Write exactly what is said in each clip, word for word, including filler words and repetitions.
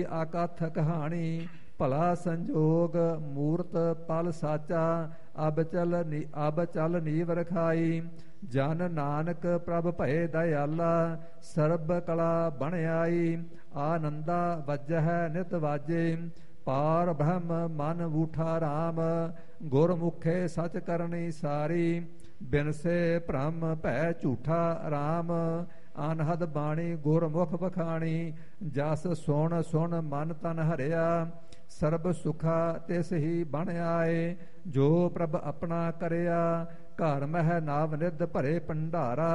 ਆਕਥ ਕਹਾਣੀ ਭਲਾ ਸੰਜੋਗ ਮੂਰਤ ਪਲ ਸਾਚਾ ਅਬ ਚਲ ਨੀ ਅਬ ਚਲ ਨੀਵ ਰਖਾਈ ਜਨ ਨਾਨਕ ਪ੍ਰਭ ਭਏ ਦਇਆਲਾ ਸਰਬ ਕਲਾ ਬਣ ਆਈ ਆਨੰਦਾ ਵਜਹਿ ਨਿਤ ਵਾਜੇ ਪਾਰ ਬ੍ਰਹਮ ਮਨ ਊਠਾ ਰਾਮ ਗੁਰਮੁਖੇ ਸਚ ਕਰਨੀ ਸਾਰੀ ਬਿਨਸੇ ਭ੍ਰਮ ਭੈ ਝੂਠਾ ਰਾਮ ਅਨਹਦ ਬਾਣੀ ਗੁਰਮੁਖ ਬਖਾਣੀ ਜਸ ਸੁਣ ਸੁਣ ਮਨ ਤਨ ਹਰਿਆ ਸਰਬ ਸੁਖਾ ਤਿਸ ਹੀ ਬਣ ਆਏ ਜੋ ਪ੍ਰਭ ਆਪਣਾ ਕਰਿਆ ਘਰ ਮਹਿ ਨਾਵ ਨਿਧ ਭਰੇ ਭੰਡਾਰਾ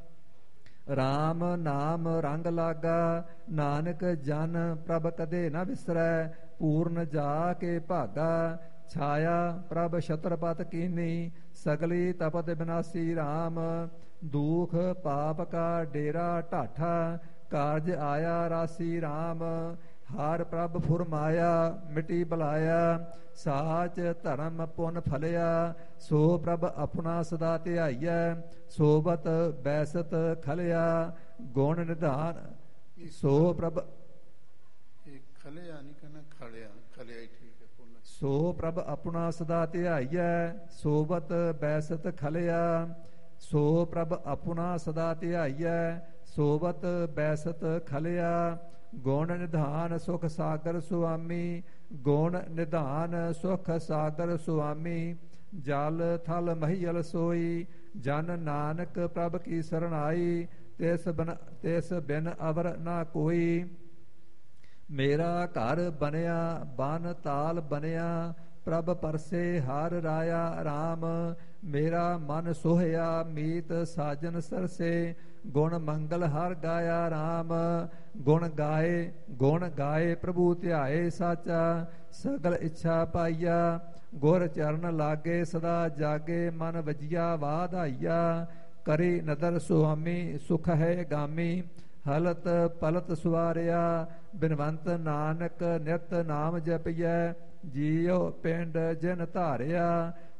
ਰਾਮ ਨਾਮ ਰੰਗ ਲਾਗਾ ਨਾਨਕ ਜਨ ਪ੍ਰਭ ਕਦੇ ਨ ਵਿਸਰੈ ਪੂਰਨ ਜਾ ਕੇ ਭਾਗਾ ਛਾਇਆ ਪ੍ਰਭ ਛਤਰਪਤ ਕੀਨੀ ਸਗਲੀ ਤਪਤ ਬਿਨਾਸੀ ਰਾਮ ਦੁਖ ਪਾਪ ਕਾ ਡੇਰਾ ਢਾਠਾ ਕਾਰਜ ਆਇਆ ਰਾਸੀ ਰਾਮ ਹਰ ਪ੍ਰਭ ਫੁਰਮਾਇਆ ਮਿਟੀ ਬੁਲਾਇਆ ਸਾਚ ਧਰਮ ਪੁਨ ਫਲਿਆ ਸੋ ਪ੍ਰਭ ਆਪਣਾ ਸਦਾ ਧਿਆਈਐ ਸੋਬਤ ਬੈਸਤ ਖਲਿਆ ਗੁਣ ਨਿਧਾਨ ਸੋ ਪ੍ਰਭ ਖਲਿਆ ਨਹੀਂ ਕਹਿਣਾ ਖਲਿਆ ਖਲਿਆ ਹੀ ਠੀਕ ਹੈ ਬੋਲਣਾ ਸੋ ਪ੍ਰਭ ਆਪਣਾ ਸਦਾ ਧਿਆਈਐ ਸੋਬਤ ਬੈਸਤ ਖਲਿਆ ਸੋ ਪ੍ਰਭ ਆਪਣਾ ਸਦਾ ਧਿਆਈਐ ਸੋਬਤ ਬੈਸਤ ਖਲਿਆ ਗੁਣ ਨਿਧਾਨ ਸੁਖ ਸਾਗਰ ਸੁਆਮੀ ਗੁਣ ਨਿਧਾਨ ਸੁਖ ਸਾਗਰ ਸੁਆਮੀ ਜਲ ਥਲ ਮਹੀਲ ਸੋਈ ਜਨ ਨਾਨਕ ਪ੍ਰਭ ਕੀ ਸਰਣਾਈ ਤਿਸ ਬਨ ਤਿਸ ਬਿਨ ਅਵਰ ਨਾ ਕੋਈ ਮੇਰਾ ਘਰ ਬਣਿਆ ਬਨ ਤਾਲ ਬਣਿਆ ਪ੍ਰਭ ਪਰਸੇ ਹਰ ਰਾਇਆ ਰਾਮ ਮੇਰਾ ਮਨ ਸੋਹਿਆ ਮੀਤ ਸਾਜਨ ਸਰਸੇ ਗੁਣ ਮੰਗਲ ਹਰ ਗਾਇਆ ਰਾਮ ਗੁਣ ਗਾਏ ਗੁਣ ਗਾਏ ਪ੍ਰਭੂ ਧਿਆਏ ਸਾਚਾ ਸਗਲ ਇੱਛਾ ਪਾਈਆ ਗੁਰ ਚਰਨ ਲਾਗੇ ਸਦਾ ਜਾਗੇ ਮਨ ਵਜਿਆ ਵਾਧਾਈਆ ਕਰੀ ਨਦਰ ਸੁਆਮੀ ਸੁਖ ਹੈ ਗਾਮੀ ਹਲਤ ਪਲਤ ਸੁਆਰਿਆ ਬਿਨਵੰਤ ਨਾਨਕ ਨਿਤ ਨਾਮ ਜਪਿਐ ਜੀਉ ਪਿੰਡ ਜਿਨ ਧਾਰਿਆ